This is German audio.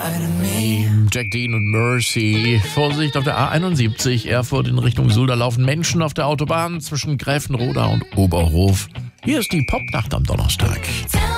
Jack Dean und Mercy. Vorsicht auf der A71, Erfurt in Richtung Suhl. Da laufen Menschen auf der Autobahn zwischen Gräfenroda und Oberhof. Hier ist die Popnacht am Donnerstag.